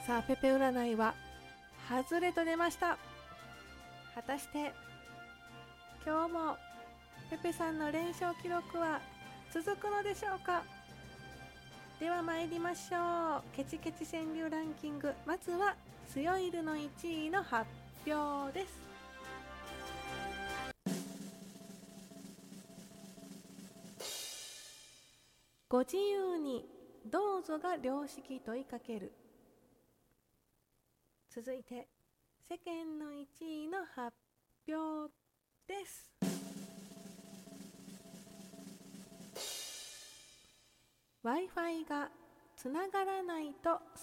さあペペ占いは外れと出ました。果たして今日もペペさんの連勝記録は続くのでしょうか。では参りましょう。ケチケチ川柳ランキング、まずは強いるの1位の発表です。ご自由にどうぞが良識問いかける。続いて世間の1位の発表です。Wi-Fi がつながらないと